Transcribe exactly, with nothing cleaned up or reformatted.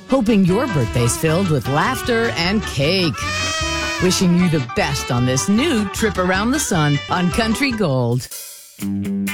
hoping your birthday's filled with laughter and cake. Wishing you the best on this new trip around the sun on Country Gold.